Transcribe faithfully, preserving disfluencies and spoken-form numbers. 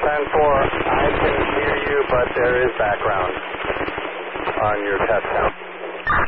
ten four, I can hear you, but there is background on your test count.